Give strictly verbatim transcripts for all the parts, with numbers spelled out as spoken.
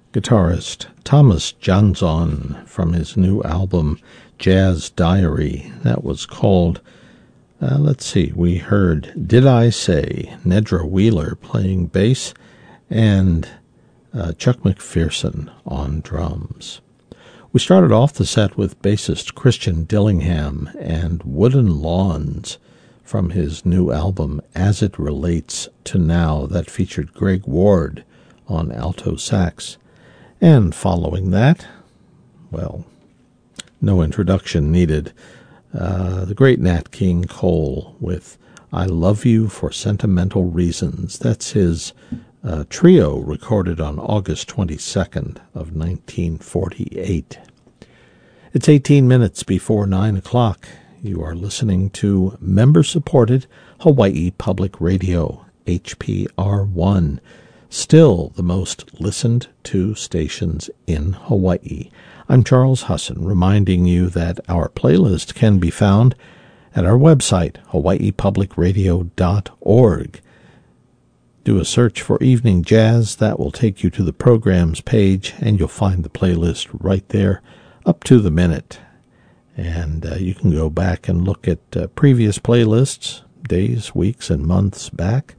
Guitarist Thomas Jansson from his new album Jazz Diary. That was called, uh, let's see, we heard Did I Say, Nedra Wheeler playing bass, and uh, Chuck McPherson on drums. We started off the set with bassist Christian Dillingham and Wooden Lawns from his new album As It Relates to Now, that featured Greg Ward on alto sax. And following that, well, no introduction needed, uh, the great Nat King Cole with I Love You for Sentimental Reasons. That's his uh, trio recorded on August twenty-second of nineteen forty-eight. It's eighteen minutes before nine o'clock. You are listening to member-supported Hawaii Public Radio, H P R one. Still the most listened to stations in Hawaii. I'm Charles Husson, reminding you that our playlist can be found at our website, hawaii public radio dot org. Do a search for Evening Jazz. That will take you to the programs page, and you'll find the playlist right there, up to the minute. And uh, you can go back and look at uh, previous playlists, days, weeks, and months back.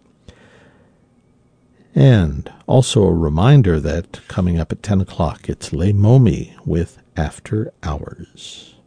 And also a reminder that coming up at ten o'clock, it's Le Momi with After Hours.